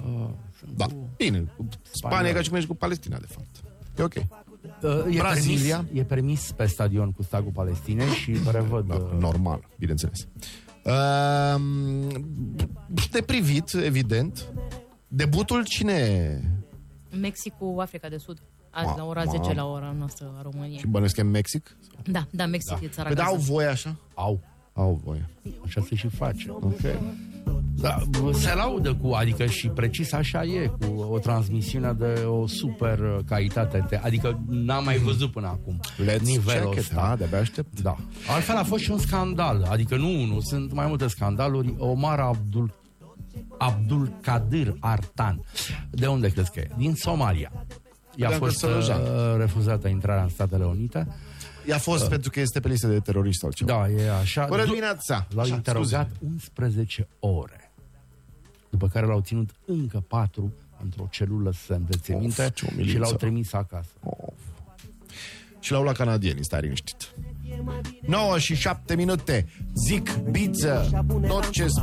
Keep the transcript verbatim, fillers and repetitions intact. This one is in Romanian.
Uh, Da, bine. Spania e ca și mergi cu Palestina, de fapt. E ok. Uh, e, Brazilia. permis, e permis pe stadion cu steagul Palestinei și prevăd... Da, uh, normal, bineînțeles. Uh, de privit, evident. Debutul cine? Mexic cu Africa de Sud. Azi, Ma, la ora ma. zece, la ora noastră a României. Și bănuiesc că e Mexic? Da, da, Mexic da. e țara Păi da, au gazdă. voie așa? Au. Au voie. Așa se și face. Ok. Da, se laudă cu, adică și precis așa e, cu o transmisiune de o super calitate, adică n-am mai văzut până acum Let's nivelul check it, ăsta. ha, de-abia aștept. Da. Altfel a fost și un scandal, adică nu unul, sunt mai multe scandaluri. Omar Abdul Abdul Kadir Artan. De unde crezi că e? Din Somalia. I-a Credeam că fost sălăjan. uh, refuzată intrarea în Statele Unite. I-a fost uh. pentru că este pe listă de teroriști sau ceva. Da, e așa. Bună Du- dimineața! L-au Așa, interogat scuze. unsprezece ore. După care l-au ținut încă patru într-o celulă să se învețeminte Of, ce umilință. și l-au trimis acasă. Of. Și l-au luat canadienii, stai liniștit. nouă și șapte minute. Zic, biță, tot ce